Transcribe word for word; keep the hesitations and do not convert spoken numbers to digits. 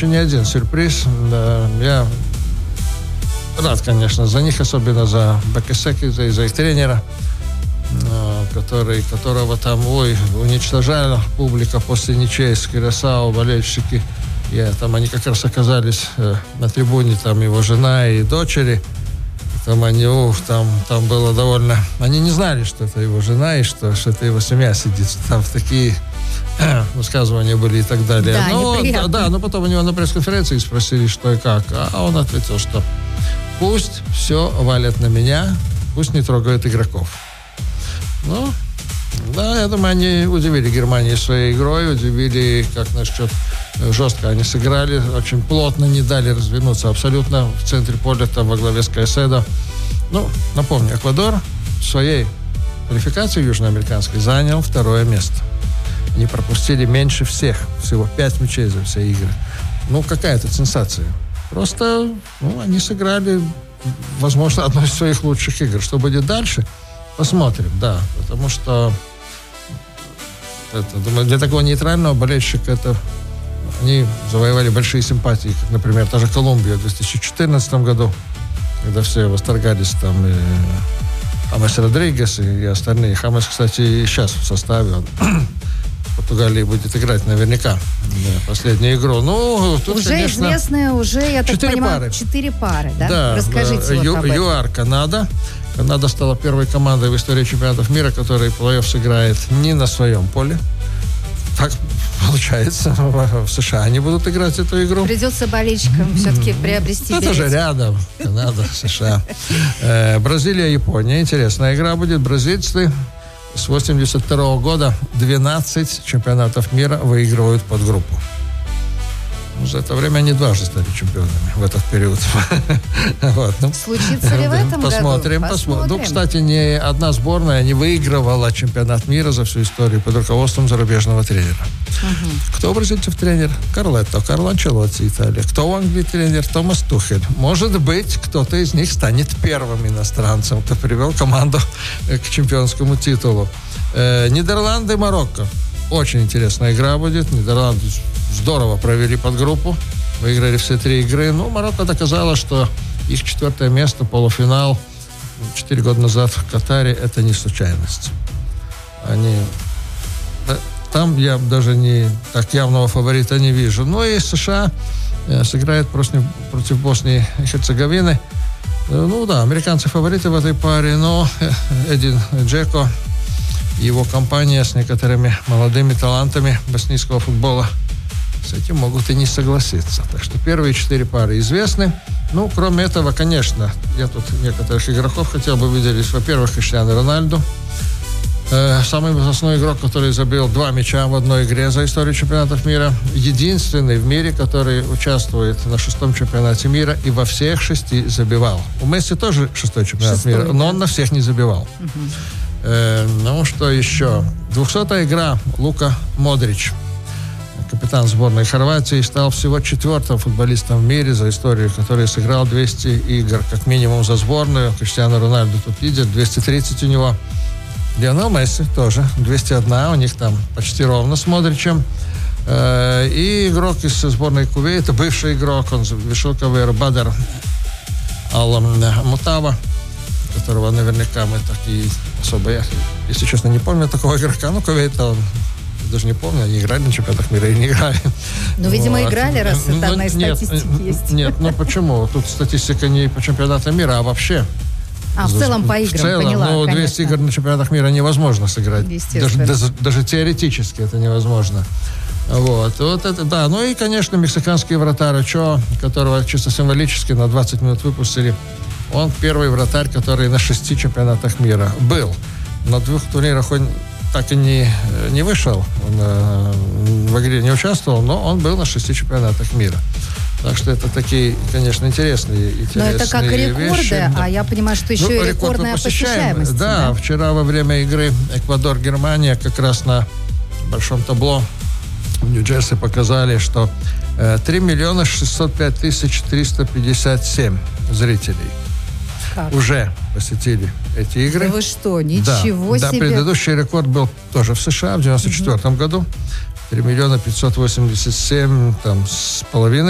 еще не один сюрприз. Да, я рад, конечно, за них, особенно за Бекесеки, за, за их тренера, который, которого там, ой, уничтожала публика после ничей с Кюрасао, болельщики. Я, там они как раз оказались э, на трибуне, там его жена и дочери. Там они, ух, там, там было довольно... Они не знали, что это его жена и что, что это его семья сидит. Там такие высказывания были и так далее. Да, но, да, да, но потом у него на пресс-конференции спросили, что и как. А он ответил, что пусть все валят на меня, пусть не трогают игроков. Ну, да, я думаю, они удивили Германию своей игрой, удивили, как насчет жестко они сыграли, очень плотно не дали развернуться абсолютно в центре поля, там во главе с Кайседо. Ну, напомню, Эквадор в своей квалификации южноамериканской занял второе место. Они пропустили меньше всех, всего пять мячей за все игры. Ну, какая-то сенсация. Просто, ну, они сыграли, возможно, одну из своих лучших игр. Что будет дальше? Посмотрим, да, потому что это, думаю, для такого нейтрального болельщика это они завоевали большие симпатии, как, например, та же Колумбия в две тысячи четырнадцатом году, когда все восторгались там и Хамес Родригес и остальные. Хамес, кстати, и сейчас в составе, он в Португалии будет играть наверняка последнюю игру. Ну, тут, уже конечно, известные, уже, я так четыре понимаю, пары. четыре пары, да? Да, расскажите Ю, вот об этом. ЮАР, Канада. Канада стала первой командой в истории чемпионатов мира, которая плей-офф сыграет не на своем поле. Так получается, в США они будут играть эту игру. Придется болельщикам все-таки приобрести билет. Это же рядом. Канада, США. Э, Бразилия, Япония. Интересная игра будет. Бразильцы с восемьдесят второго года двенадцать чемпионатов мира выигрывают под группу. За это время они дважды стали чемпионами в этот период. Вот, ну, случится ли в этом посмотрим, году? Посмотрим. Ну, кстати, ни одна сборная не выигрывала чемпионат мира за всю историю под руководством зарубежного тренера. Угу. Кто у бразильцев тренер? Карлетто, Карло Анчелотти, Италия. Кто у Англии тренер? Томас Тухель. Может быть, кто-то из них станет первым иностранцем, кто привел команду к чемпионскому титулу. Э, Нидерланды, Марокко. Очень интересная игра будет. Нидерланды здорово провели подгруппу. Выиграли все три игры. Ну, Марокко доказало, что их четвертое место, полуфинал, четыре года назад в Катаре, это не случайность. Они... Там я даже не так явного фаворита не вижу. Ну и США сыграет против, против Боснии и Херцеговины. Ну да, американцы фавориты в этой паре, но Эдин Джеко и его компания с некоторыми молодыми талантами боснийского футбола с этим могут и не согласиться. Так что первые четыре пары известны. Ну, кроме этого, конечно, я тут некоторых игроков хотел бы выделить. Во-первых, Криштиану Рональду. Э, самый возрастной игрок, который забил два мяча в одной игре за историю чемпионатов мира. Единственный в мире, который участвует на шестом чемпионате мира и во всех шести забивал. У Месси тоже шестой чемпионат шестой, мира, да. Но он на всех не забивал. Угу. Э, ну, что еще? двухсотая игра. Лука Модрич, капитан сборной Хорватии, стал всего четвертым футболистом в мире за историю, который сыграл двести игр, как минимум, за сборную. Криштиану Роналду тут лидер, двести тридцать у него. Лионел Месси тоже, двести один, у них там почти ровно с Модричем. Э, и игрок из сборной Кувейта, бывший игрок, он вышел КВР Бадр Ал-Мутава, которого наверняка мы такие особо, я, если честно, не помню такого игрока. Ну, Кувейта, он даже не помню, они играли на чемпионатах мира и не играли. Ну, видимо, вот. Играли, раз ну, данная нет, статистика есть. Нет, ну почему? Тут статистика не по чемпионатам мира, а вообще. А, в целом по играм, в целом, поняла, ну, конечно. двести игр на чемпионатах мира невозможно сыграть. Даже, даже, даже теоретически это невозможно. Вот, вот это, да. Ну и, конечно, мексиканский вратарь Очоа, которого чисто символически на двадцать минут выпустили. Он первый вратарь, который на шести чемпионатах мира был. На двух турнирах он так и не, не вышел, он э, в игре не участвовал, но он был на шести чемпионатах мира. Так что это такие, конечно, интересные, интересные Но это как рекорды, вещи. А я понимаю, что еще ну, и рекордная посещаемость. Да, да, вчера во время игры Эквадор-Германия как раз на большом табло в Нью-Джерси показали, что э, три миллиона шестьсот пять тысяч триста пятьдесят семь зрителей как? Уже посетили эти игры. Да вы что, ничего да, себе. Да, предыдущий рекорд был тоже в США в девяносто четвёртом угу. году. три миллиона пятьсот восемьдесят семь там, с половиной